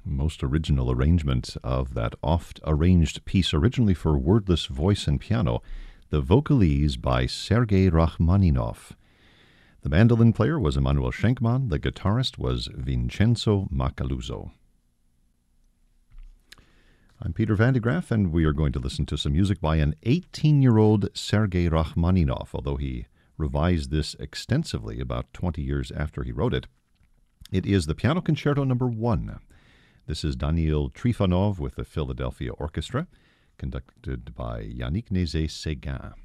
Most original arrangement of that oft-arranged piece, originally for wordless voice and piano, the Vocalese by Sergei Rachmaninoff. The mandolin player was Emanuel Schenkman. The guitarist was Vincenzo Macaluso. I'm Peter Van de Graaff, and we are going to listen to some music by an 18-year-old Sergei Rachmaninoff, although he revised this extensively about 20 years after he wrote it. It is the Piano Concerto No. 1. This is Daniil Trifonov with the Philadelphia Orchestra, conducted by Yannick Nézet-Séguin.